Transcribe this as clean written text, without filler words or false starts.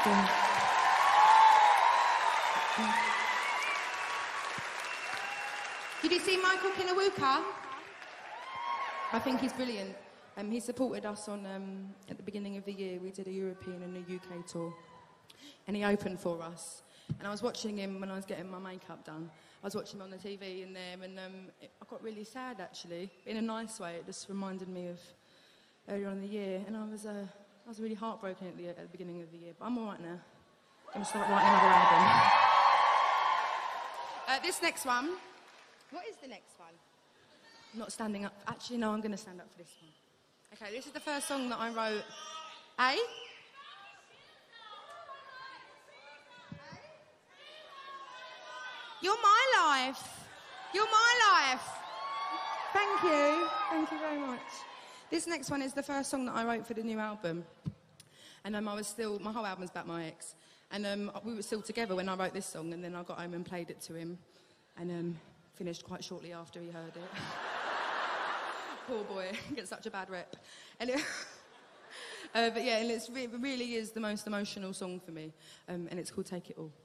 Did you see Michael Kinawuka? I think he's brilliant. He supported us on at the beginning of the year. We did a European and a UK tour, and he opened for us. And I was watching him when I was getting my makeup done. I was watching him on the TV in there, and I got really sad actually, in a nice way. It just reminded me of earlier on in the year, and I was really heartbroken at the beginning of the year. But I'm all right now. I'm going to start writing another album. This next one. What is the next one? I'm not standing up. Actually, no, I'm going to stand up for this one. Okay, this is the first song that I wrote. Eh? You're my life. You're my life. Thank you. Thank you very much. This next one is the first song that I wrote for the new album. And my whole album's about my ex. And we were still together when I wrote this song, and then I got home and played it to him. And finished quite shortly after he heard it. Poor boy, he gets such a bad rep. And but yeah, and it really is the most emotional song for me. And it's called Take It All.